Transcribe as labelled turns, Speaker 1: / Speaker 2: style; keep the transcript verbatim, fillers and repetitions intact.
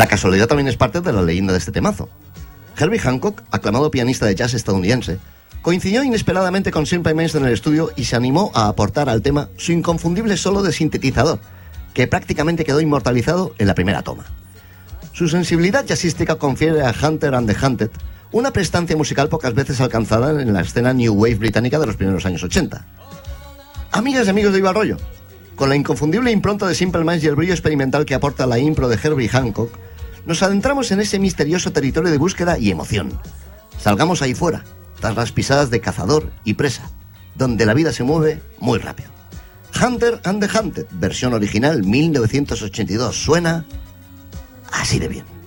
Speaker 1: La casualidad también es parte de la leyenda de este temazo. Herbie Hancock, aclamado pianista de jazz estadounidense, coincidió inesperadamente con Simple Minds en el estudio y se animó a aportar al tema su inconfundible solo de sintetizador, que prácticamente quedó inmortalizado en la primera toma. Su sensibilidad jazzística confiere a Hunter and the Hunted una prestancia musical pocas veces alcanzada en la escena New Wave británica de los primeros años ochenta. Amigas y amigos de Viva el Rollo, con la inconfundible impronta de Simple Minds y el brillo experimental que aporta la impro de Herbie Hancock, nos adentramos en ese misterioso territorio de búsqueda y emoción. Salgamos ahí fuera, tras las pisadas de cazador y presa, donde la vida se mueve muy rápido. Hunter and the Hunted, versión original mil novecientos ochenta y dos, suena así de bien.